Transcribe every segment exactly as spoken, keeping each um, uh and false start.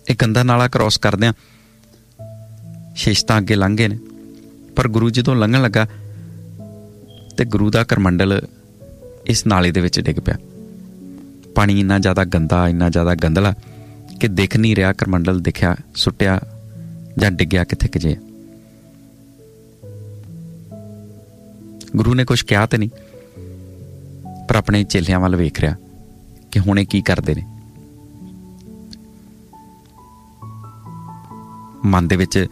ਇਹ ਗੰਦਾ ਨਾਲਾ ਕਰੋਸ ਕਰਦਿਆਂ ਸ਼ੇਸ਼ ਤਾਂ ਅੱਗੇ ਲੰਘ ਗਏ ਨੇ, ਪਰ ਗੁਰੂ ਜਦੋਂ ਲੰਘਣ ਲੱਗਾ ਤੇ ਗੁਰੂ ਦਾ ਕਰਮੰਡਲ ਇਸ ਨਾਲੇ ਦੇ ਵਿੱਚ ਡਿੱਗ ਪਿਆ। ਪਾਣੀ ਇੰਨਾ ਜ਼ਿਆਦਾ ਗੰਦਾ, ਇੰਨਾ ਜ਼ਿਆਦਾ ਗੰਦਲਾ ਕਿ ਦਿਖ ਨਹੀਂ ਰਿਹਾ ਕਰਮੰਡਲ ਦਿਖਿਆ ਸੁੱਟਿਆ ਜਾਂ ਡਿੱਗਿਆ ਕਿੱਥੇ ਕੁ ਜੇ। ਗੁਰੂ ਨੇ ਕੁਛ ਕਿਹਾ ਤੇ ਨਹੀਂ, ਪਰ ਆਪਣੇ ਚੇਲਿਆਂ ਵੱਲ ਵੇਖ ਰਿਹਾ ਕਿ ਹੁਣ ਇਹ ਕੀ ਕਰਦੇ ਨੇ। ਮਨ ਦੇ ਵਿੱਚ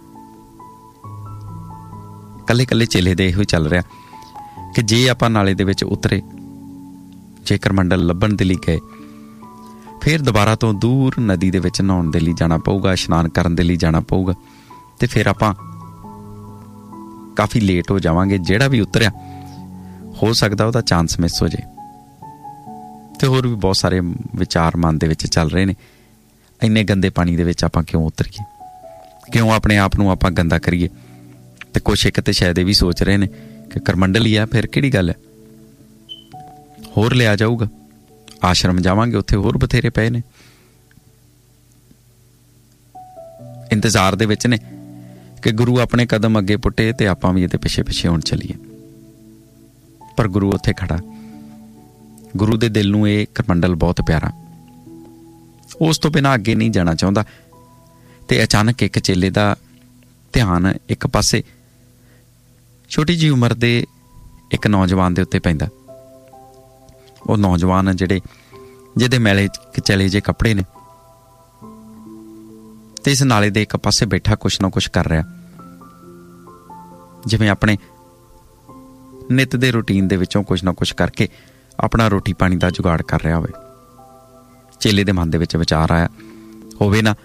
ਕੱਲੇ ਕੱਲੇ ਚੇਲੇ ਦੇ ਇਹੋ ਹੀ ਚੱਲ ਰਿਹਾ ਕਿ ਜੇ ਆਪਾਂ ਨਾਲੇ ਦੇ ਵਿੱਚ ਉਤਰੇ, ਜੇ ਕਰਮੰਡਲ ਲੱਭਣ ਦੇ ਲਈ ਗਏ, ਫਿਰ ਦੁਬਾਰਾ ਤੋਂ ਦੂਰ ਨਦੀ ਦੇ ਵਿੱਚ ਨਹਾਉਣ ਦੇ ਲਈ ਜਾਣਾ ਪਊਗਾ, ਇਸ਼ਨਾਨ ਕਰਨ ਦੇ ਲਈ ਜਾਣਾ ਪਊਗਾ, ਤੇ ਫਿਰ ਆਪਾਂ ਕਾਫੀ ਲੇਟ ਹੋ ਜਾਵਾਂਗੇ। ਜਿਹੜਾ ਵੀ ਉਤਰਿਆ ਹੋ ਸਕਦਾ ਉਹਦਾ ਚਾਂਸ ਮਿਸ ਹੋ ਜੇ। ਤੇ ਹੋਰ ਵੀ ਬਹੁਤ ਸਾਰੇ ਵਿਚਾਰ ਮਨ ਦੇ ਵਿੱਚ ਚੱਲ ਰਹੇ ਨੇ, ਇੰਨੇ ਗੰਦੇ ਪਾਣੀ ਦੇ ਵਿੱਚ ਆਪਾਂ ਕਿਉਂ ਉਤਰੀਏ, ਕਿਉਂ ਆਪਣੇ ਆਪ ਨੂੰ ਆਪਾਂ ਗੰਦਾ ਕਰੀਏ। ਤੇ ਕੁਛ ਇੱਕ ਤੇ ਸ਼ਾਇਦ ਇਹ ਵੀ ਸੋਚ ਰਹੇ ਨੇ ਕਿ ਕਰਮੰਡਲ ਹੀ ਆ, ਫਿਰ ਕਿਹੜੀ ਗੱਲ ਹੈ, ਹੋਰ ਲਿਆ ਜਾਊਗਾ, ਆਸ਼ਰਮ ਜਾਵਾਂਗੇ ਉੱਥੇ ਹੋਰ ਬਥੇਰੇ ਪਏ ਨੇ। ਇੰਤਜ਼ਾਰ ਦੇ ਵਿੱਚ ਨੇ ਕਿ ਗੁਰੂ ਆਪਣੇ ਕਦਮ ਅੱਗੇ ਪੁੱਟੇ ਤੇ ਆਪਾਂ ਵੀ ਇਹਦੇ ਪਿੱਛੇ ਪਿੱਛੇ ਹੁਣ ਚੱਲੀਏ। ਪਰ ਗੁਰੂ ਉੱਥੇ ਖੜਾ, ਗੁਰੂ ਦੇ ਦਿਲ ਨੂੰ ਇਹ ਕਰਮੰਡਲ ਬਹੁਤ ਪਿਆਰਾ, ਉਸ ਤੋਂ ਬਿਨਾਂ ਅੱਗੇ ਨਹੀਂ ਜਾਣਾ ਚਾਹੁੰਦਾ। ਤੇ ਅਚਾਨਕ ਇੱਕ ਚੇਲੇ ਦਾ ਧਿਆਨ ਇੱਕ ਪਾਸੇ ਛੋਟੀ ਜਿਹੀ ਉਮਰ ਦੇ ਇੱਕ ਨੌਜਵਾਨ ਦੇ ਉੱਤੇ ਪੈਂਦਾ। ਉਹ ਨੌਜਵਾਨ ਜਿਹੜੇ ਜਿਹਦੇ ਮੈਲੇ ਚਲੇ ਜੇ ਕੱਪੜੇ ਨੇ ਤੇ ਇਸ ਨਾਲੇ ਦੇ ਇੱਕ ਪਾਸੇ ਬੈਠਾ ਕੁਛ ਨਾ ਕੁਛ ਕਰ ਰਿਹਾ, ਜਿਵੇਂ ਆਪਣੇ ਨਿੱਤ ਦੇ ਰੂਟੀਨ ਦੇ ਵਿੱਚੋਂ ਕੁਛ ਨਾ ਕੁਛ ਕਰਕੇ ਆਪਣਾ ਰੋਟੀ ਪਾਣੀ ਦਾ ਜੁਗਾੜ ਕਰ ਰਿਹਾ ਹੋਵੇ। ਚੇਲੇ ਦੇ ਮਨ ਦੇ ਵਿੱਚ ਵਿਚਾਰ ਆਇਆ ਹੋਵੇ ਨਾ,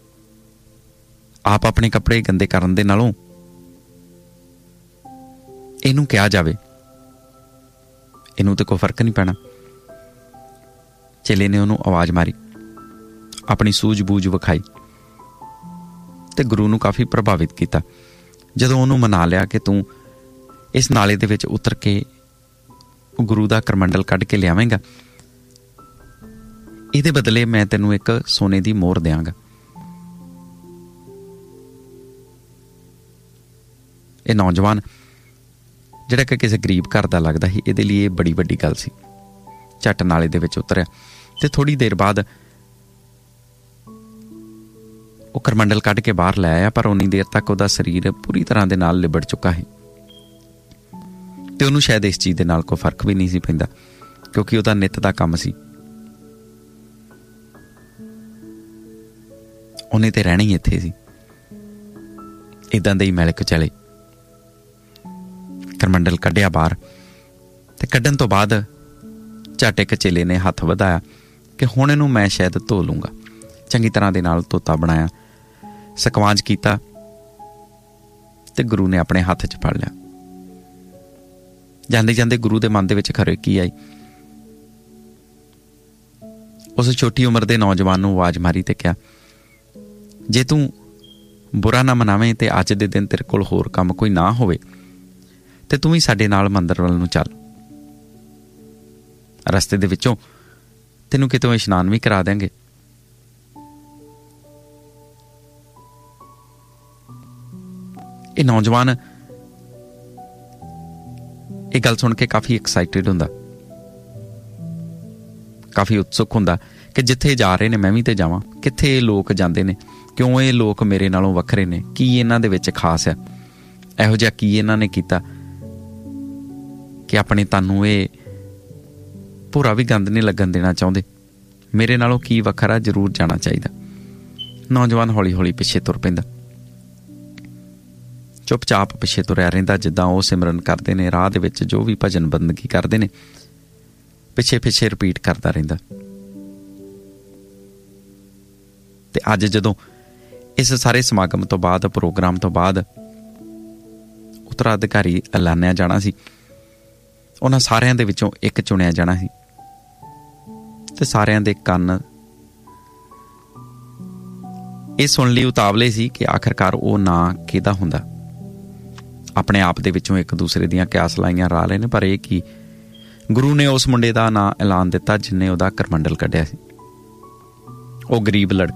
ਆਪ ਆਪਣੇ ਕੱਪੜੇ ਗੰਦੇ ਕਰਨ ਦੇ ਨਾਲੋਂ ਇਹਨੂੰ ਕਿਹਾ ਜਾਵੇ, ਇਹਨੂੰ ਤੇ ਕੋਈ ਫਰਕ ਨਹੀਂ ਪੈਣਾ। ਚੇਲੇ ਨੇ ਉਹਨੂੰ ਆਵਾਜ਼ ਮਾਰੀ, ਆਪਣੀ ਸੂਝ ਬੂਝ ਵਿਖਾਈ ਤੇ ਗੁਰੂ ਨੂੰ ਕਾਫੀ ਪ੍ਰਭਾਵਿਤ ਕੀਤਾ। ਜਦੋਂ ਉਹਨੂੰ ਮਨਾ ਲਿਆ ਕਿ ਤੂੰ ਇਸ ਨਾਲੇ ਦੇ ਵਿੱਚ ਉਤਰ ਕੇ ਗੁਰੂ ਦਾ ਕਰਮੰਡਲ ਕੱਢ ਕੇ ਲਿਆਵੇਂਗਾ, ਇਹਦੇ ਬਦਲੇ ਮੈਂ ਤੈਨੂੰ ਇੱਕ ਸੋਨੇ ਦੀ ਮੋਹਰ ਦਿਆਂਗਾ। ਇਹ ਨੌਜਵਾਨ ਜਿਹੜਾ ਕਿ ਕਿਸੇ ਗਰੀਬ ਘਰ ਦਾ ਲੱਗਦਾ ਸੀ, ਇਹਦੇ ਲਈ ਇਹ ਬੜੀ ਵੱਡੀ ਗੱਲ ਸੀ। ਝੱਟ ਨਾਲੇ ਦੇ ਵਿੱਚ ਉਤਰਿਆ ਤੇ ਥੋੜ੍ਹੀ ਦੇਰ ਬਾਅਦ ਉਹ ਕਰਮੰਡਲ ਕੱਢ ਕੇ ਬਾਹਰ ਲੈ ਆਇਆ, ਪਰ ਉਨੀ ਦੇਰ ਤੱਕ ਉਹਦਾ ਸਰੀਰ ਪੂਰੀ ਤਰ੍ਹਾਂ ਦੇ ਨਾਲ ਲਿਬੜ ਚੁੱਕਾ ਸੀ ਤੇ ਉਹਨੂੰ ਸ਼ਾਇਦ ਇਸ ਚੀਜ਼ ਦੇ ਨਾਲ ਕੋਈ ਫਰਕ ਵੀ ਨਹੀਂ ਸੀ ਪੈਂਦਾ, ਕਿਉਂਕਿ ਉਹਦਾ ਨਿੱਤ ਦਾ ਕੰਮ ਸੀ। ਉਹਨੇ ਤੇ ਰਹਿਣਾ ਹੀ ਇੱਥੇ ਸੀ। ਇੱਦਾਂ ਦੇ ਹੀ ਮੈਲੇ ਕੁਚਲੇ ਕਰਮੰਡਲ ਕੱਢਿਆ ਬਾਹਰ ਤੇ ਕੱਢਣ ਤੋਂ ਬਾਅਦ ਝੱਟ ਇੱਕ ਚੇਲੇ ਨੇ ਹੱਥ ਵਧਾਇਆ ਕਿ ਹੁਣ ਇਹਨੂੰ ਮੈਂ ਸ਼ਾਇਦ ਧੋ ਲੂੰਗਾ। ਚੰਗੀ ਤਰ੍ਹਾਂ ਦੇ ਨਾਲ ਧੋਤਾ ਬਣਾਇਆ, ਸਕਵਾਂਜ ਕੀਤਾ ਤੇ ਗੁਰੂ ਨੇ ਆਪਣੇ ਹੱਥ 'ਚ ਫੜ ਲਿਆ। ਜਾਂਦੇ ਜਾਂਦੇ ਗੁਰੂ ਦੇ ਮਨ ਦੇ ਵਿੱਚ ਖਰੇ ਕੀ ਆਈ, ਉਸ ਛੋਟੀ ਉਮਰ ਦੇ ਨੌਜਵਾਨ ਨੂੰ ਆਵਾਜ਼ ਮਾਰੀ ਤੇ ਕਿਹਾ, ਜੇ ਤੂੰ ਬੁਰਾ ਨਾ ਮਨਾਵੇਂ ਤੇ ਅੱਜ ਦੇ ਦਿਨ ਤੇਰੇ ਕੋਲ ਹੋਰ ਕੰਮ ਕੋਈ ਨਾ ਹੋਵੇ ਤੇ ਤੂੰ ਵੀ ਸਾਡੇ ਨਾਲ ਮੰਦਰ ਵੱਲ ਨੂੰ ਚੱਲ। ਰਸਤੇ ਦੇ ਵਿੱਚੋਂ ਤੈਨੂੰ ਕਿਤੋਂ ਇਸ਼ਨਾਨ ਵੀ ਕਰਾ ਦਿਆਂਗੇ। ਇਹ ਨੌਜਵਾਨ ਇਹ ਗੱਲ ਸੁਣ ਕੇ ਕਾਫੀ ਐਕਸਾਈਟਿਡ ਹੁੰਦਾ, ਕਾਫੀ ਉਤਸੁਕ ਹੁੰਦਾ ਕਿ ਜਿੱਥੇ ਜਾ ਰਹੇ ਨੇ ਮੈਂ ਵੀ ਤੇ ਜਾਵਾਂ। ਕਿੱਥੇ ਇਹ ਲੋਕ ਜਾਂਦੇ ਨੇ, ਕਿਉਂ ਇਹ ਲੋਕ ਮੇਰੇ ਨਾਲੋਂ ਵੱਖਰੇ ਨੇ, ਕੀ ਇਹਨਾਂ ਦੇ ਵਿੱਚ ਖਾਸ ਹੈ, ਇਹੋ ਜਿਹਾ ਕੀ ਇਹਨਾਂ ਨੇ ਕੀਤਾ ਕਿ ਆਪਣੇ ਤੁਹਾਨੂੰ ਇਹ ਭੂਰਾ ਵੀ ਗੰਦ ਨਹੀਂ ਲੱਗਣ ਦੇਣਾ ਚਾਹੁੰਦੇ, ਮੇਰੇ ਨਾਲੋਂ ਕੀ ਵੱਖਰਾ, ਜ਼ਰੂਰ ਜਾਣਾ ਚਾਹੀਦਾ। ਨੌਜਵਾਨ ਹੌਲੀ ਹੌਲੀ ਪਿੱਛੇ ਤੁਰ ਪੈਂਦਾ, ਚੁੱਪ-ਚਾਪ ਪਿੱਛੇ ਤੁਰਿਆ ਰਹਿੰਦਾ। ਜਿੱਦਾਂ ਉਹ ਸਿਮਰਨ ਕਰਦੇ ਨੇ ਰਾਹ ਦੇ ਵਿੱਚ, ਜੋ ਵੀ ਭਜਨ ਬੰਦਗੀ ਕਰਦੇ ਨੇ, ਪਿੱਛੇ ਪਿੱਛੇ ਰਿਪੀਟ ਕਰਦਾ ਰਹਿੰਦਾ। ਤੇ ਅੱਜ ਜਦੋਂ ਇਸ ਸਾਰੇ ਸਮਾਗਮ ਤੋਂ ਬਾਅਦ, ਪ੍ਰੋਗਰਾਮ ਤੋਂ ਬਾਅਦ ਉੱਤਰਾਧਿਕਾਰੀ ਐਲਾਨਿਆ ਜਾਣਾ ਸੀ, ਉਹਨਾਂ ਸਾਰਿਆਂ ਦੇ ਵਿੱਚੋਂ ਇੱਕ ਚੁਣਿਆ ਜਾਣਾ ਸੀ ਤੇ ਸਾਰਿਆਂ ਦੇ ਕੰਨ ਇਹ ਸੁਣ ਲਈ ਉਤਾਵਲੇ ਸੀ ਕਿ ਆਖਿਰਕਾਰ ਉਹ ਨਾਂ ਕਿਹਦਾ ਹੁੰਦਾ। ਆਪਣੇ ਆਪ ਦੇ ਵਿੱਚੋਂ ਇੱਕ ਦੂਸਰੇ ਦੀਆਂ ਕਿਆਸ ਲਾਈਆਂ ਰਾ ਰਹੇ ਨੇ, ਪਰ ਇਹ ਕੀ, ਗੁਰੂ ਨੇ ਉਸ ਮੁੰਡੇ ਦਾ ਨਾਂ ਐਲਾਨ ਦਿੱਤਾ ਜਿਹਨੇ ਉਹਦਾ ਕਰਮੰਡਲ ਕੱਢਿਆ ਸੀ। ਉਹ ਗਰੀਬ ਲੜਕਾ